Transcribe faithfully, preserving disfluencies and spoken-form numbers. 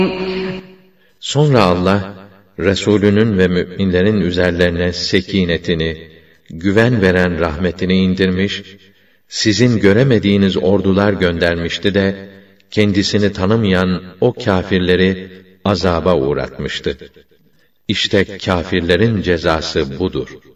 Sonra Allah, Resulünün ve müminlerin üzerlerine sekinetini, güven veren rahmetini indirmiş, sizin göremediğiniz ordular göndermişti de, kendisini tanımayan o kâfirleri azaba uğratmıştı. İşte kâfirlerin cezası budur.